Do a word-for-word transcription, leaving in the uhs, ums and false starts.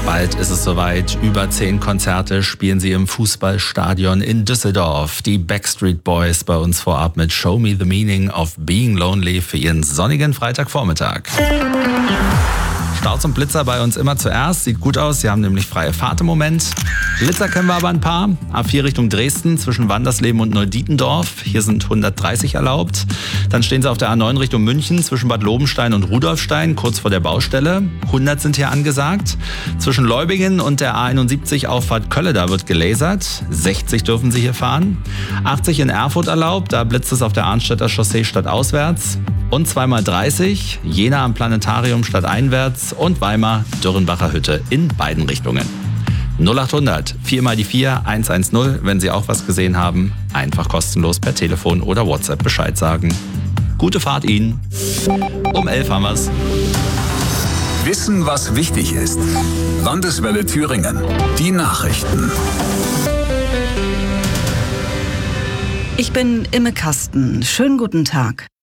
Bald ist es soweit. Über zehn Konzerte spielen sie im Fußballstadion in Düsseldorf. Die Backstreet Boys bei uns vorab mit Show Me the Meaning of Being Lonely für ihren sonnigen Freitagvormittag. Stauz und Blitzer bei uns immer zuerst. Sieht gut aus, sie haben nämlich freie Fahrt im Moment. Blitzer kennen wir aber ein paar. A vier Richtung Dresden zwischen Wandersleben und Neudietendorf. Hier sind hundertdreißig erlaubt. Dann stehen sie auf der A neun Richtung München zwischen Bad Lobenstein und Rudolfstein, kurz vor der Baustelle. hundert sind hier angesagt. Zwischen Leubingen und der A einundsiebzig Auffahrt Kölle, da wird gelasert. sechzig dürfen sie hier fahren. achtzig in Erfurt erlaubt, da blitzt es auf der Arnstädter Chaussee stadtauswärts. Und zweimal dreißig, Jena am Planetarium stadteinwärts und Weimar Dürrenbacher Hütte in beiden Richtungen. null achthundert vier mal die vier eins eins null, wenn Sie auch was gesehen haben, einfach kostenlos per Telefon oder WhatsApp Bescheid sagen. Gute Fahrt Ihnen. Um elf haben wir's. Wissen, was wichtig ist. Landeswelle Thüringen. Die Nachrichten. Ich bin Imme Kasten. Schönen guten Tag.